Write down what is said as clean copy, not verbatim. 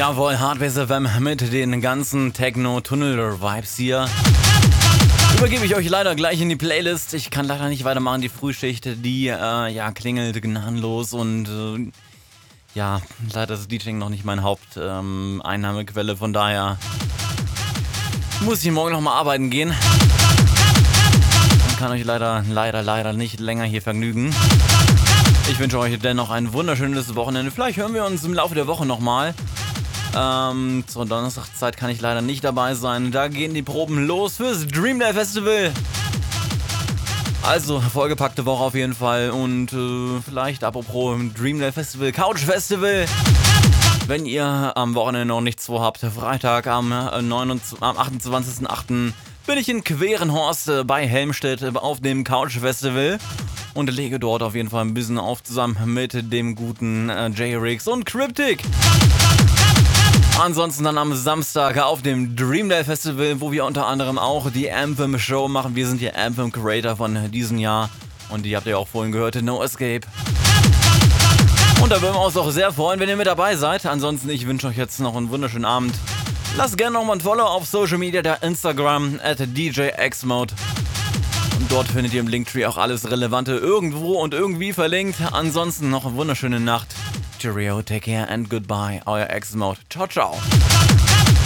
Jawohl, Hardware FM mit den ganzen Techno-Tunnel-Vibes hier. Übergebe ich euch leider gleich in die Playlist. Ich kann leider nicht weitermachen. Die Frühschicht, die klingelt gnadenlos und leider ist DJing noch nicht meine Haupteinnahmequelle. Von daher muss ich morgen nochmal arbeiten gehen. Und kann euch leider nicht länger hier vergnügen. Ich wünsche euch dennoch ein wunderschönes Wochenende. Vielleicht hören wir uns im Laufe der Woche nochmal. Zur Donnerstagszeit kann ich leider nicht dabei sein. Da gehen die Proben los fürs Dreamlife Festival. Also, vollgepackte Woche auf jeden Fall. Und vielleicht apropos Dreamlife Festival, Couch Festival. Wenn ihr am Wochenende noch nichts vorhabt, Freitag am 28.08. bin ich in Querenhorst bei Helmstedt auf dem Couch Festival. Und lege dort auf jeden Fall ein bisschen auf, zusammen mit dem guten J-Rix und Cryptic. Ansonsten dann am Samstag auf dem Dreamlife Festival, wo wir unter anderem auch die Anthem Show machen. Wir sind hier Anthem Creator von diesem Jahr. Und die habt ihr auch vorhin gehört, No Escape. Und da würden wir uns auch sehr freuen, wenn ihr mit dabei seid. Ansonsten, ich wünsche euch jetzt noch einen wunderschönen Abend. Lasst gerne nochmal ein Follow auf Social Media, der Instagram @DJXmode. Und dort findet ihr im Linktree auch alles Relevante irgendwo und irgendwie verlinkt. Ansonsten noch eine wunderschöne Nacht. Cheerio, take care and goodbye. Euer X-Mode. Ciao, ciao.